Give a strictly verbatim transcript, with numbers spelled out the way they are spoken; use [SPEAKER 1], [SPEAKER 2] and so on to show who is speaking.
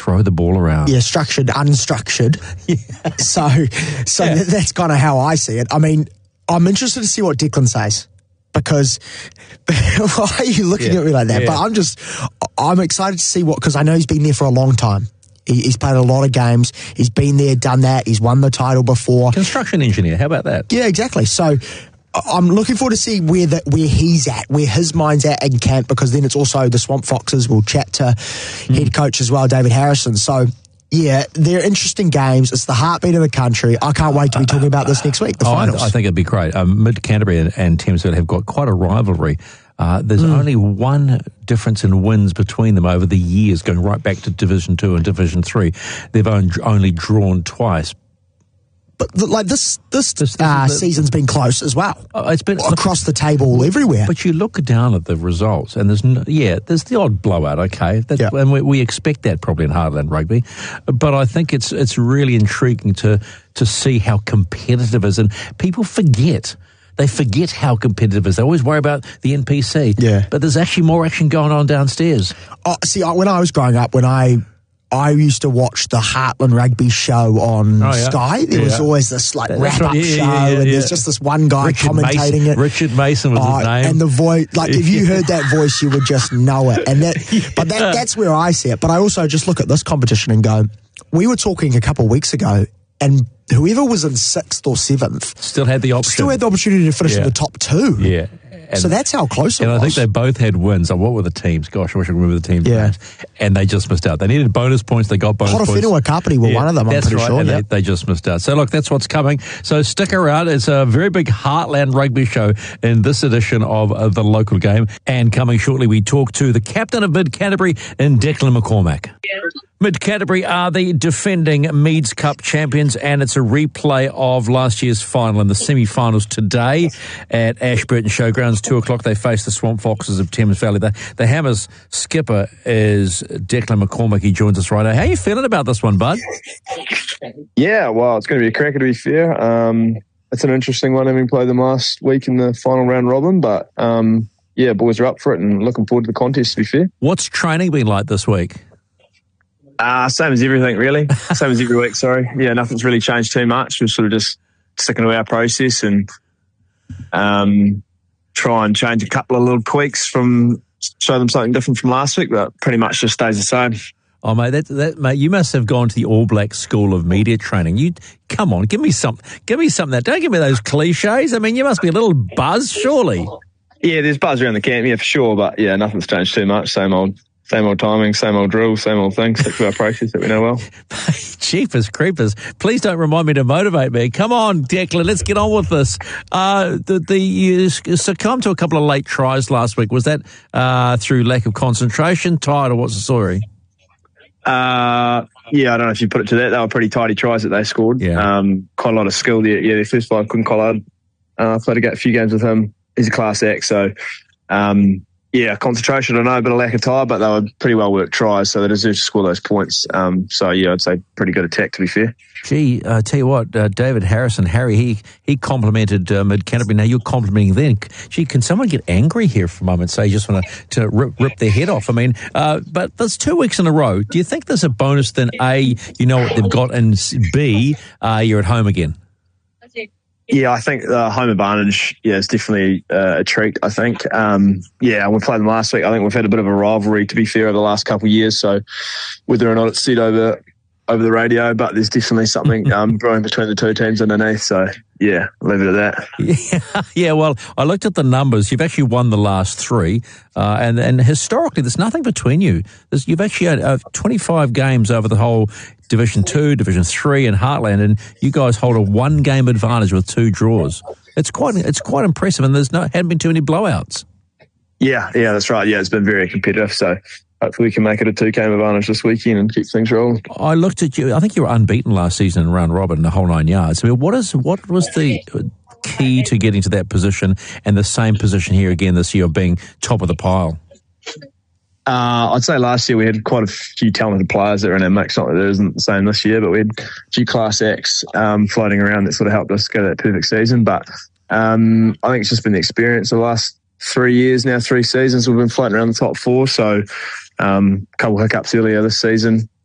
[SPEAKER 1] throw the ball around.
[SPEAKER 2] Yeah, structured, unstructured. Yeah. So, so
[SPEAKER 1] yeah.
[SPEAKER 2] th- that's kind of how I see it. I mean, I'm interested to see what Declan says because why are you looking yeah. at me like that? Yeah. But I'm just, I'm excited to see what, because I know he's been there for a long time. He, he's played a lot of games. He's been there, done that. He's won the title before.
[SPEAKER 1] Construction engineer. How about that?
[SPEAKER 2] Yeah, exactly. So I'm looking forward to see where the, where he's at, where his mind's at in camp, because then it's also the Swamp Foxes. We'll chat to mm. head coach as well, David Harrison. So, yeah, they're interesting games. It's the heartbeat of the country. I can't wait to be talking about this next week, the
[SPEAKER 1] oh,
[SPEAKER 2] finals.
[SPEAKER 1] I, I think it'd be great. Um, Mid Canterbury and, and Thamesville have got quite a rivalry. Uh, there's mm. only one difference in wins between them over the years, going right back to Division Two and Division Three. They've only, only drawn twice.
[SPEAKER 2] But like this, this, this uh, the, season's been close as well.
[SPEAKER 1] Uh, it's been
[SPEAKER 2] across the table everywhere.
[SPEAKER 1] But you look down at the results, and there's no, yeah, there's the odd blowout. Okay, that, yeah. and we, we expect that probably in Heartland Rugby. But I think it's it's really intriguing to to see how competitive it is, and people forget. They forget how competitive it is. They always worry about the N P C.
[SPEAKER 2] Yeah.
[SPEAKER 1] But there's actually more action going on downstairs.
[SPEAKER 2] Oh, see, when I was growing up, when I. I used to watch the Heartland Rugby show on oh, yeah. Sky. There yeah. was always this like wrap-up right. yeah,
[SPEAKER 1] show,
[SPEAKER 2] yeah, yeah,
[SPEAKER 1] and
[SPEAKER 2] yeah.
[SPEAKER 1] there's
[SPEAKER 2] just this one guy
[SPEAKER 1] Richard
[SPEAKER 2] commentating
[SPEAKER 1] Mason,
[SPEAKER 2] it.
[SPEAKER 1] Richard Mason was
[SPEAKER 2] oh,
[SPEAKER 1] his name,
[SPEAKER 2] and the voice. Like if you heard that voice, you would just know it. And that, yeah. but that, that's where I see it. But I also just look at this competition and go, we were talking a couple of weeks ago, and whoever was in sixth or seventh
[SPEAKER 1] still had the option,
[SPEAKER 2] still had the opportunity to finish
[SPEAKER 1] yeah.
[SPEAKER 2] in the top two.
[SPEAKER 1] Yeah. And,
[SPEAKER 2] so that's how close it
[SPEAKER 1] and
[SPEAKER 2] was.
[SPEAKER 1] And I think they both had wins. What were the teams? Gosh, I wish I could remember the teams.
[SPEAKER 2] Yeah.
[SPEAKER 1] And they just missed out. They needed bonus points. They got bonus points.
[SPEAKER 2] Potawhenua Kapiti were yeah, one of them, I'm
[SPEAKER 1] that's
[SPEAKER 2] pretty
[SPEAKER 1] right,
[SPEAKER 2] sure.
[SPEAKER 1] And
[SPEAKER 2] yep.
[SPEAKER 1] they, they just missed out. So, look, that's what's coming. So stick around. It's a very big Heartland Rugby show in this edition of, of the local game. And coming shortly, we talk to the captain of Mid Canterbury and Declan McCormack. Yeah. Mid Canterbury are the defending Meads Cup champions, and it's a replay of last year's final in the semi-finals today at Ashburton Showgrounds. Two o'clock, they face the Swamp Foxes of Thames Valley. The, the Hammers skipper is Declan McCormack. He joins us right now. How are you feeling about this one, bud?
[SPEAKER 3] Yeah, well, it's going to be a cracker, to be fair. Um, it's an interesting one, having played them last week in the final round robin, but um, yeah, boys are up for it and looking forward to the contest, to be fair.
[SPEAKER 1] What's training been like this week?
[SPEAKER 3] Uh, same as everything, really. Same as every week, sorry. Yeah, nothing's really changed too much. We're sort of just sticking to our process and um, try and change a couple of little tweaks from, show them something different from last week, but pretty much just stays the same.
[SPEAKER 1] Oh, mate, that, that, mate, you must have gone to the All Black School of Media Training. You, come on, give me some, give me something that, don't give me those cliches. I mean, you must be a little buzz, surely.
[SPEAKER 3] Yeah, there's buzz around the camp, yeah, for sure, but yeah, nothing's changed too much. Same old. Same old timing, same old drill, same old thing. Stick to our process that we know well.
[SPEAKER 1] Jeepers creepers. Please don't remind me to motivate me. Come on, Declan, let's get on with this. Uh, the, the, you succumbed to a couple of late tries last week. Was that uh, through lack of concentration, tired, or what's the story?
[SPEAKER 3] Uh, yeah, I don't know if you put it to that. They were pretty tidy tries that they scored.
[SPEAKER 1] Yeah.
[SPEAKER 3] Um, quite a lot of skill there. Yeah, their first five, Quinn Collard. Uh, I played a few games with him. He's a class act, so... Um, Yeah, concentration, I know, but a lack of time, but they were pretty well worked tries, so they deserve to score those points. Um, so, yeah, I'd say pretty good attack, to be fair.
[SPEAKER 1] Gee, I uh, tell you what, uh, David Harrison, Harry, he he complimented uh, Mid Canterbury. Now you're complimenting them. Gee, can someone get angry here for a moment? Say you just want to to rip, rip their head off. I mean, uh, but there's two weeks in a row. Do you think there's a bonus then A, you know what they've got, and B, uh, you're at home again?
[SPEAKER 3] Yeah, I think the home advantage, yeah, is definitely uh, a treat, I think. Um, yeah, we played them last week. I think we've had a bit of a rivalry, to be fair, over the last couple of years. So whether or not it's said over over the radio, but there's definitely something um, brewing between the two teams underneath. So, yeah, leave it at that.
[SPEAKER 1] Yeah, yeah, well, I looked at the numbers. You've actually won the last three. Uh, and, and historically, there's nothing between you. There's, you've actually had uh, twenty-five games over the whole Division two, Division three and Heartland, and you guys hold a one-game advantage with two draws. It's quite it's quite impressive, and there's no hadn't been too many blowouts.
[SPEAKER 3] Yeah, yeah, that's right. Yeah, it's been very competitive, so hopefully we can make it a two-game advantage this weekend and keep things rolling.
[SPEAKER 1] I looked at you. I think you were unbeaten last season in round robin, the whole nine yards. I mean, what is what was the key to getting to that position and the same position here again this year of being top of the pile?
[SPEAKER 3] Uh, I'd say last year we had quite a few talented players that were in our mix. Not that it isn't the same this year, but we had a few class acts um, floating around that sort of helped us go to that perfect season. But um, I think it's just been the experience of the last three years now, three seasons. We've been floating around the top four. So um, a couple of hiccups earlier this season